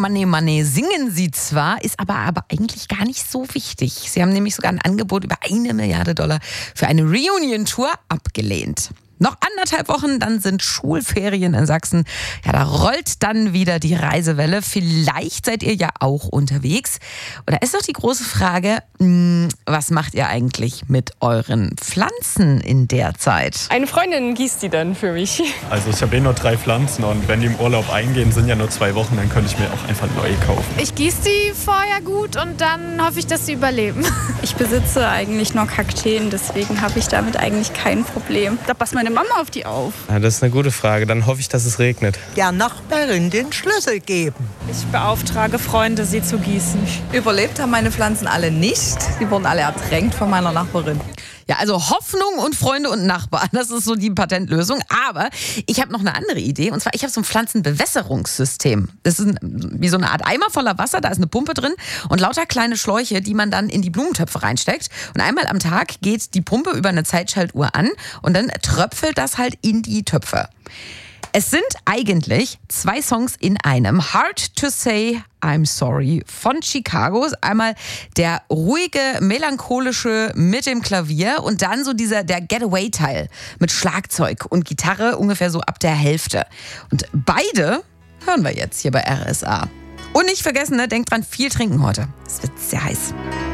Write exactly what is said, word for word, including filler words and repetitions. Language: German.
Money, Money singen sie zwar, ist aber, aber eigentlich gar nicht so wichtig. Sie haben nämlich sogar ein Angebot über eine Milliarde Dollar für eine Reunion-Tour abgelehnt. Noch anderthalb Wochen, dann sind Schulferien in Sachsen. Ja, da rollt dann wieder die Reisewelle. Vielleicht seid ihr ja auch unterwegs. Und da ist doch die große Frage, was macht ihr eigentlich mit euren Pflanzen in der Zeit? Eine Freundin gießt die dann für mich. Also ich habe eh nur drei Pflanzen und wenn die im Urlaub eingehen, sind ja nur zwei Wochen, dann könnte ich mir auch einfach neue kaufen. Ich gieße die vorher gut und dann hoffe ich, dass sie überleben. Ich besitze eigentlich nur Kakteen, deswegen habe ich damit eigentlich kein Problem. Da passt meine Mama auf die auf. Ja, das ist eine gute Frage. Dann hoffe ich, dass es regnet. Der Nachbarin den Schlüssel geben. Ich beauftrage Freunde, sie zu gießen. Überlebt haben meine Pflanzen alle nicht. Die wurden alle ertränkt von meiner Nachbarin. Ja, also Hoffnung und Freunde und Nachbarn, das ist so die Patentlösung. Aber ich habe noch eine andere Idee. Und zwar, ich habe so ein Pflanzenbewässerungssystem. Das ist wie so eine Art Eimer voller Wasser, da ist eine Pumpe drin und lauter kleine Schläuche, die man dann in die Blumentöpfe reinsteckt. Und einmal am Tag geht die Pumpe über eine Zeitschaltuhr an und dann tröpfelt das halt in die Töpfe. Es sind eigentlich zwei Songs in einem. Hard to Say I'm Sorry von Chicago. Einmal der ruhige, melancholische mit dem Klavier und dann so dieser der Getaway-Teil mit Schlagzeug und Gitarre ungefähr so ab der Hälfte. Und beide hören wir jetzt hier bei R S A. Und nicht vergessen, ne, denkt dran, viel trinken heute. Es wird sehr heiß.